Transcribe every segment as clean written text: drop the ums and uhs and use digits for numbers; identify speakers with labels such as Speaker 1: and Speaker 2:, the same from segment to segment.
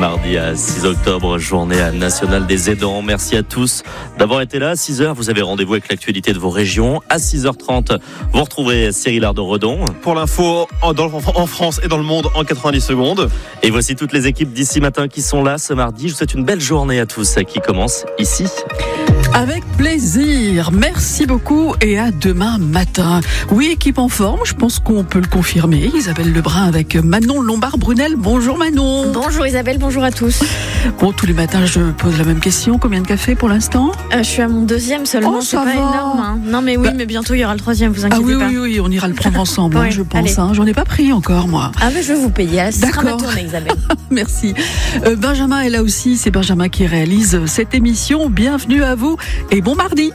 Speaker 1: Mardi à 6 octobre, journée nationale des aidants. Merci à tous d'avoir été là. À 6h, vous avez rendez-vous avec l'actualité de vos régions. À 6h30, vous retrouverez Cyril Ardon-Redon.
Speaker 2: Pour l'info en France et dans le monde en 90 secondes.
Speaker 1: Et voici toutes les équipes d'ici matin qui sont là ce mardi. Je vous souhaite une belle journée à tous qui commence ici.
Speaker 3: Avec plaisir. Merci beaucoup et à demain matin. Oui, équipe en forme, je pense qu'on peut le confirmer. Isabelle Lebrun avec Manon Lombard-Brunel. Bonjour Manon.
Speaker 4: Bonjour Isabelle, bonjour à tous.
Speaker 3: Bon, tous les matins, je pose la même question. Combien de café pour l'instant ?
Speaker 4: Je suis à mon deuxième seulement, c'est pas énorme. Hein. Non mais oui, mais bientôt il y aura le troisième, vous inquiétez pas.
Speaker 3: Oui, on ira le prendre ensemble,
Speaker 4: oui,
Speaker 3: je pense. J'en ai pas pris encore, moi.
Speaker 4: Ah mais je vais vous payer, ce sera ma tournée Isabelle.
Speaker 3: Merci. Benjamin est là aussi, c'est Benjamin qui réalise cette émission. Bienvenue à vous et bon mardi.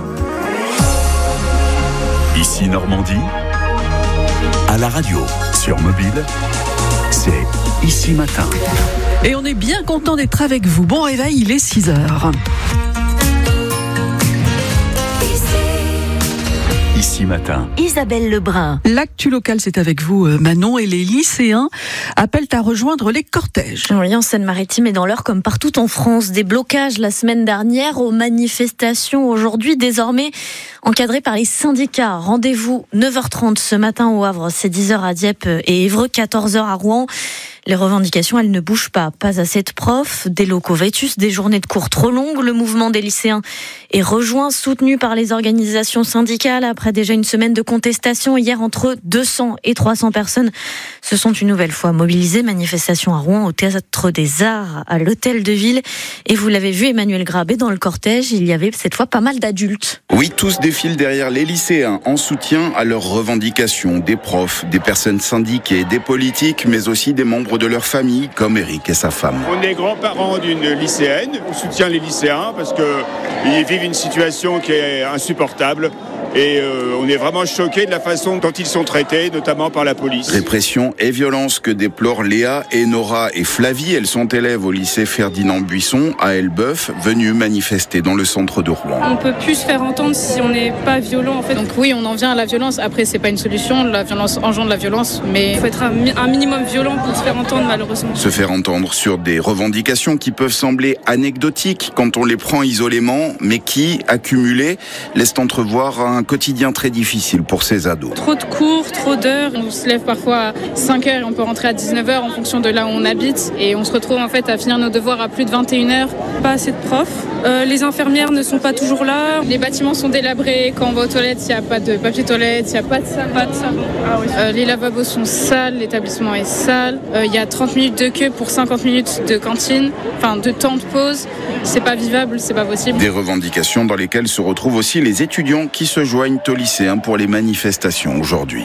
Speaker 5: Ici Normandie, à la radio, sur mobile, c'est Ici Matin.
Speaker 3: Et on est bien content d'être avec vous. Bon réveil, il est 6h.
Speaker 5: Ici Matin,
Speaker 6: Isabelle Lebrun.
Speaker 3: L'actu locale, c'est avec vous, Manon, et les lycéens appellent à rejoindre les cortèges.
Speaker 4: Oui, en Seine-Maritime et dans l'Eure, comme partout en France, des blocages la semaine dernière aux manifestations aujourd'hui, désormais encadrés par les syndicats. Rendez-vous 9h30 ce matin au Havre, c'est 10h à Dieppe et Évreux, 14h à Rouen. Les revendications, elles ne bougent pas. Pas assez de profs, des locaux vétus, des journées de cours trop longues. Le mouvement des lycéens est rejoint, soutenu par les organisations syndicales. Après déjà une semaine de contestation, hier, entre 200 et 300 personnes se sont une nouvelle fois mobilisées. Manifestation à Rouen, au Théâtre des Arts, à l'Hôtel de Ville. Et vous l'avez vu, Emmanuel Grabé, dans le cortège, il y avait cette fois pas mal d'adultes.
Speaker 7: Oui, tous défilent derrière les lycéens en soutien à leurs revendications. Des profs, des personnes syndiquées, des politiques, mais aussi des membres de leur famille, comme Eric et sa femme.
Speaker 8: On est grands-parents d'une lycéenne, on soutient les lycéens parce qu'ils vivent une situation qui est insupportable. Et on est vraiment choqués de la façon dont ils sont traités, notamment par la police.
Speaker 7: Répression et violence que déplorent Léa, Enora et Flavie. Elles sont élèves au lycée Ferdinand Buisson à Elbeuf, venues manifester dans le centre de Rouen.
Speaker 9: On peut plus se faire entendre si on n'est pas violent en fait. Donc oui, on en vient à la violence. Après, c'est pas une solution. La violence engendre la violence, mais il faut être un minimum violent pour se faire entendre malheureusement.
Speaker 7: Se faire entendre sur des revendications qui peuvent sembler anecdotiques quand on les prend isolément, mais qui, accumulées, laissent entrevoir un quotidien très difficile pour ces ados.
Speaker 9: Trop de cours, trop d'heures. On se lève parfois à 5h et on peut rentrer à 19h en fonction de là où on habite. Et on se retrouve en fait à finir nos devoirs à plus de 21h. Pas assez de profs. Les infirmières ne sont pas toujours là. Les bâtiments sont délabrés. Quand on va aux toilettes, il n'y a pas de papier toilette, il n'y a pas de savon. Ah oui. Les lavabos sont sales, l'établissement est sale. Il y a 30 minutes de queue pour 50 minutes de cantine, enfin de temps de pause. C'est pas vivable, c'est pas possible.
Speaker 7: Des revendications dans lesquelles se retrouvent aussi les étudiants qui se joignent aux lycéens pour les manifestations aujourd'hui.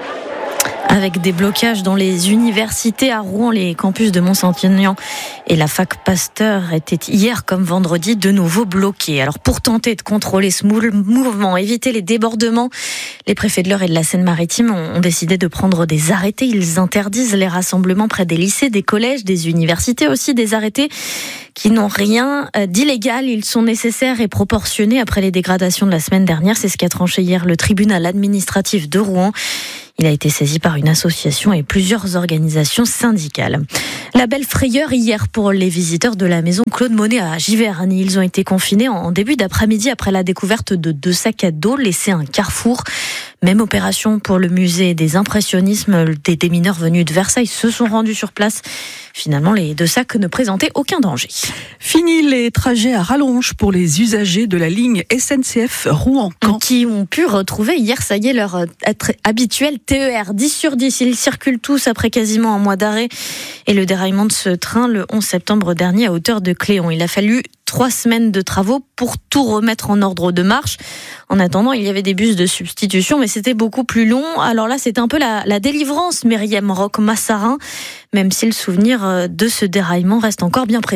Speaker 4: Avec des blocages dans les universités à Rouen, les campus de Mont-Saint-Aignan et la fac Pasteur étaient hier comme vendredi de nouveau bloqués. Alors pour tenter de contrôler ce mouvement, éviter les débordements, les préfets de l'Eure et de la Seine-Maritime ont décidé de prendre des arrêtés. Ils interdisent les rassemblements près des lycées, des collèges, des universités, aussi des arrêtés qui n'ont rien d'illégal. Ils sont nécessaires et proportionnés après les dégradations de la semaine dernière. C'est ce qu'a tranché hier le tribunal administratif de Rouen. Il a été saisi par une association et plusieurs organisations syndicales. La belle frayeur hier pour les visiteurs de la maison Claude Monet à Giverny. Ils ont été confinés en début d'après-midi après la découverte de 2 sacs à dos laissés à un carrefour. Même opération pour le musée des impressionnismes. Des démineurs venus de Versailles se sont rendus sur place. Finalement, les 2 sacs ne présentaient aucun danger.
Speaker 3: Fini les trajets à rallonge pour les usagers de la ligne SNCF Rouen-Caen.
Speaker 4: Qui ont pu retrouver hier, ça y est, leur habituel TER. 10 sur 10, ils circulent tous après quasiment un mois d'arrêt. Et le déraillement de ce train le 11 septembre dernier à hauteur de Cléon. Il a fallu 3 semaines de travaux pour tout remettre en ordre de marche. En attendant, il y avait des bus de substitution, mais c'était beaucoup plus long. Alors là, c'était un peu la délivrance, Myriam Roch-Massarin, même si le souvenir de ce déraillement reste encore bien présent.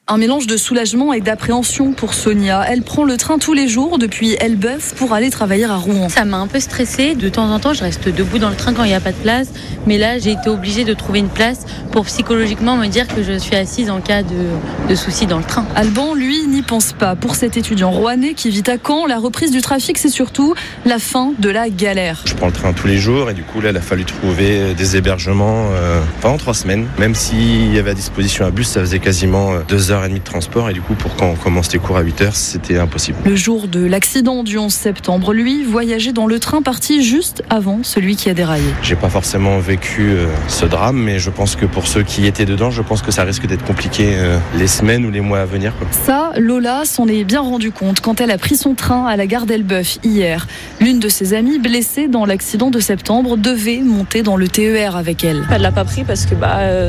Speaker 6: Un mélange de soulagement et d'appréhension pour Sonia. Elle prend le train tous les jours depuis Elbeuf pour aller travailler à Rouen.
Speaker 10: Ça m'a un peu stressée. De temps en temps, je reste debout dans le train quand il n'y a pas de place. Mais là, j'ai été obligée de trouver une place pour psychologiquement me dire que je suis assise en cas de soucis dans le train.
Speaker 6: Alban, lui, n'y pense pas. Pour cet étudiant rouennais qui vit à Caen, la reprise du trafic, c'est surtout la fin de la galère.
Speaker 11: Je prends le train tous les jours et du coup, là, il a fallu trouver des hébergements pendant 3 semaines. Même s'il y avait à disposition un bus, ça faisait quasiment 2h30 de transport et du coup pour quand on commence les cours à 8h c'était impossible.
Speaker 6: Le jour de l'accident du 11 septembre, lui voyageait dans le train parti juste avant celui qui a déraillé.
Speaker 11: J'ai pas forcément vécu ce drame, mais je pense que pour ceux qui étaient dedans, je pense que ça risque d'être compliqué les semaines ou les mois à venir.
Speaker 6: Ça, Lola s'en est bien rendu compte quand elle a pris son train à la gare d'Elbeuf hier. L'une de ses amies blessée dans l'accident de septembre devait monter dans le TER avec elle.
Speaker 12: Elle l'a pas pris parce que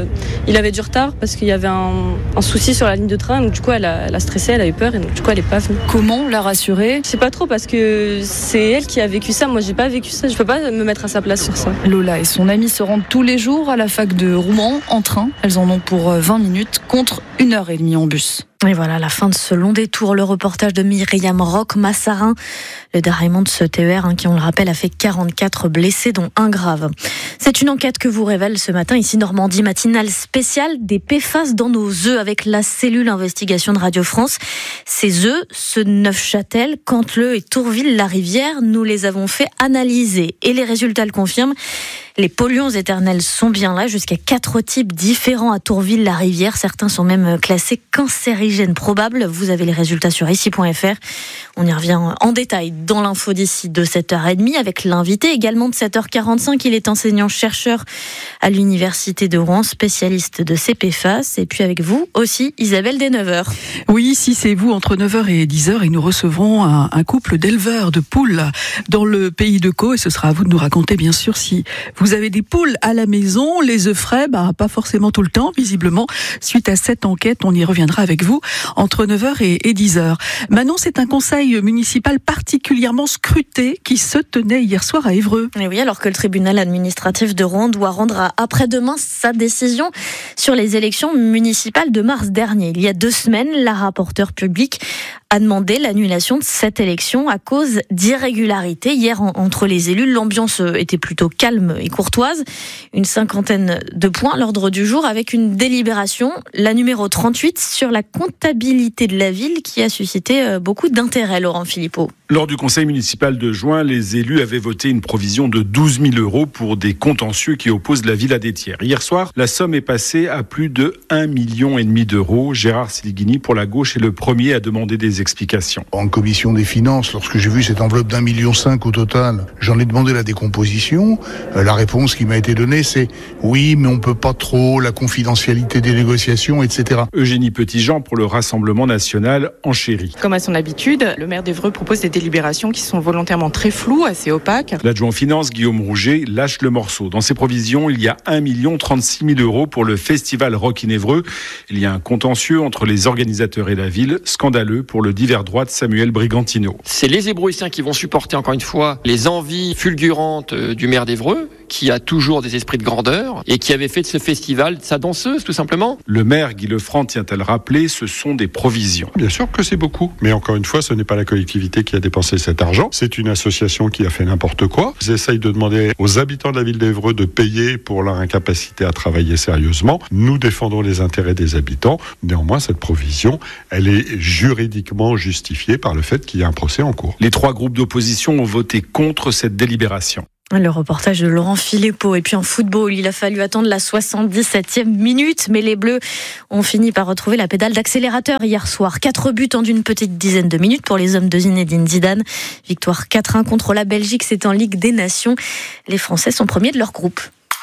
Speaker 12: il avait du retard, parce qu'il y avait un souci sur la ligne de train, donc du coup elle a stressé, elle a eu peur et donc du coup elle est pas venue.
Speaker 6: Comment la rassurer ?
Speaker 12: Je sais pas trop parce que c'est elle qui a vécu ça, moi j'ai pas vécu ça, je peux pas me mettre à sa place sur ça.
Speaker 6: Lola et son amie se rendent tous les jours à la fac de Rouen en train, elles en ont pour 20 minutes contre 1h30 en bus.
Speaker 4: Et voilà la fin de ce long détour, le reportage de Myriam Roch-Massarin. Le déraillement de ce TER qui, on le rappelle, a fait 44 blessés, dont un grave. C'est une enquête que vous révèle ce matin, ici Normandie, matinale spéciale des PFAS dans nos œufs avec la cellule investigation de Radio France. Ces œufs, ceux de Neufchâtel, Canteleu et Tourville-la-Rivière, nous les avons fait analyser et les résultats le confirment. Les polluants éternels sont bien là, jusqu'à 4 types différents à Tourville-la-Rivière. Certains sont même classés cancérigènes probables. Vous avez les résultats sur ici.fr. On y revient en détail dans l'info d'ici de 7h30 avec l'invité également de 7h45. Il est enseignant-chercheur à l'université de Rouen, spécialiste de ces PFAS. Et puis avec vous aussi, Isabelle, dès 9h.
Speaker 3: Oui, si c'est vous, entre 9h et 10h, et nous recevrons un couple d'éleveurs de poules dans le pays de Caux. Et ce sera à vous de nous raconter, bien sûr, si vous avez des poules à la maison, les œufs frais, pas forcément tout le temps, visiblement. Suite à cette enquête, on y reviendra avec vous entre 9h et 10h. Manon, c'est un conseil municipal particulièrement scruté qui se tenait hier soir à Évreux.
Speaker 4: Et oui, alors que le tribunal administratif de Rouen doit rendre après-demain sa décision sur les élections municipales de mars dernier. Il y a 2 semaines, la rapporteure publique a demandé l'annulation de cette élection à cause d'irrégularités. Hier, entre les élus, l'ambiance était plutôt calme et courtoise. Une 50aine de points, l'ordre du jour, avec une délibération, la numéro 38, sur la comptabilité de la ville, qui a suscité beaucoup d'intérêt, Laurent Philippot.
Speaker 13: Lors du conseil municipal de juin, les élus avaient voté une provision de 12 000 € pour des contentieux qui opposent la ville à des tiers. Hier soir, la somme est passée à plus de 1,5 million d'euros. Gérard Siligini, pour la gauche, est le premier à demander des explications.
Speaker 14: En commission des finances, lorsque j'ai vu cette enveloppe d'1,5 million au total, j'en ai demandé la décomposition. La réponse qui m'a été donnée, c'est oui, mais on peut pas trop, la confidentialité des négociations, etc.
Speaker 13: Eugénie Petitjean, pour le Rassemblement national, enchérit.
Speaker 15: Comme à son habitude, le maire d'Évreux propose des délibérations qui sont volontairement très floues, assez opaques.
Speaker 13: L'adjoint finance, Guillaume Rouget, lâche le morceau. Dans ses provisions, il y a 1,036 million € pour le festival Rock in Évreux. Il y a un contentieux entre les organisateurs et la ville, scandaleux pour le divers droit de Samuel Brigantino.
Speaker 16: C'est les Ébrouissiens qui vont supporter encore une fois les envies fulgurantes du maire d'Évreux, qui a toujours des esprits de grandeur et qui avait fait de ce festival sa danseuse, tout simplement.
Speaker 13: Le maire Guy Lefranc tient à le rappeler, ce sont des provisions.
Speaker 17: Bien sûr que c'est beaucoup, mais encore une fois, ce n'est pas la collectivité qui a dépensé cet argent, c'est une association qui a fait n'importe quoi. Ils essayent de demander aux habitants de la ville d'Évreux de payer pour leur incapacité à travailler sérieusement. Nous défendons les intérêts des habitants. Néanmoins, cette provision, elle est juridiquement justifiée par le fait qu'il y a un procès en cours.
Speaker 13: Les 3 groupes d'opposition ont voté contre cette délibération.
Speaker 4: Le reportage de Laurent Philippot. Et puis en football, il a fallu attendre la 77e minute, mais les Bleus ont fini par retrouver la pédale d'accélérateur hier soir. 4 buts en d'une petite dizaine de minutes pour les hommes de Zinedine Zidane. Victoire 4-1 contre la Belgique, c'est en Ligue des Nations. Les Français sont premiers de leur groupe.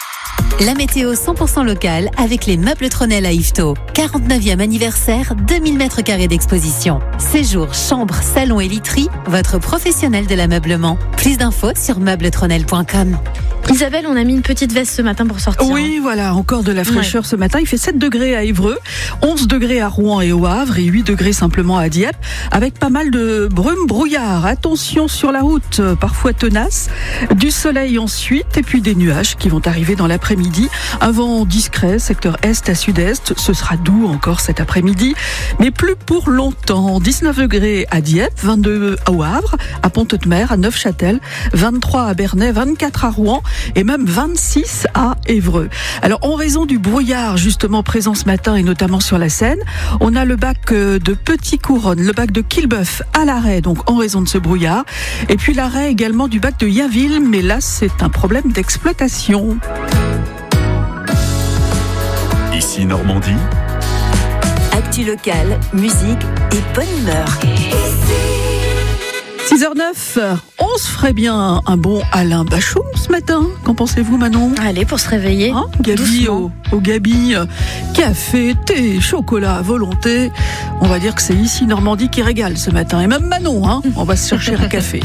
Speaker 18: La météo 100% locale avec les meubles Tronel à Yvetot. 49e anniversaire, 2000 m² d'exposition. Séjour, chambre, salon et literie, votre professionnel de l'ameublement. Plus d'infos sur meublestronel.com.
Speaker 4: Isabelle, on a mis une petite veste ce matin pour sortir.
Speaker 3: Oui, voilà, encore de la fraîcheur ce matin. Il fait 7 degrés à Évreux, 11 degrés à Rouen et au Havre et 8 degrés simplement à Dieppe, avec pas mal de brume, brouillard. Attention sur la route, parfois tenace, du soleil ensuite et puis des nuages qui vont arriver dans l'après-midi. Un vent discret, secteur est à sud-est. Ce sera doux encore cet après-midi, mais plus pour longtemps. 19 degrés à Dieppe, 22 au Havre, à Pont-de-Mer, à Neufchâtel, 23 à Bernay, 24 à Rouen et même 26 à Évreux. Alors, en raison du brouillard justement présent ce matin et notamment sur la Seine, on a le bac de Petit-Couronne, le bac de Quillebeuf à l'arrêt, donc en raison de ce brouillard. Et puis l'arrêt également du bac de Yaville, mais là c'est un problème d'exploitation.
Speaker 5: Ici Normandie.
Speaker 18: Actu locale, musique et bonne humeur.
Speaker 3: 6h09, on se ferait bien un bon Alain Bachung ce matin. Qu'en pensez-vous, Manon ?
Speaker 4: Allez, pour se réveiller.
Speaker 3: Gabi au Gabi, café, thé, chocolat à volonté. On va dire que c'est ici Normandie qui régale ce matin. Et même Manon, on va se chercher un café.